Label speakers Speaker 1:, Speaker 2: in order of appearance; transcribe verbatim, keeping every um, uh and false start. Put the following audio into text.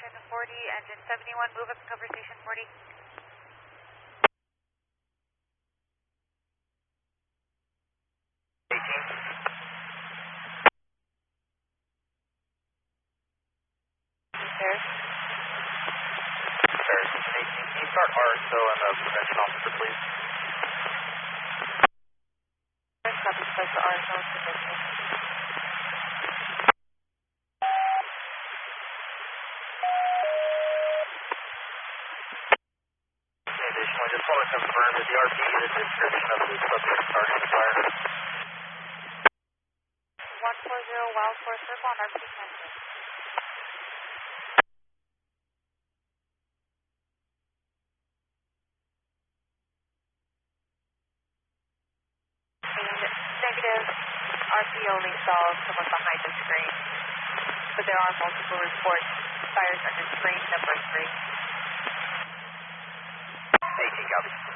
Speaker 1: station forty, engine seventy-one, move up and cover station forty.
Speaker 2: eighteen.
Speaker 1: Repairs.
Speaker 2: Repairs, eighteen. Can you start R S O and the prevention officer, please?
Speaker 1: First copy, place the R S O prevention.
Speaker 2: Additionally, just want to confirm that the R P the description of the subject starting fire.
Speaker 1: one forty Wild Force Circle on R P cancel. Negative. R P only saw someone behind the screen, but there are multiple reports. Fires under screen number three.
Speaker 2: eighteen, copy.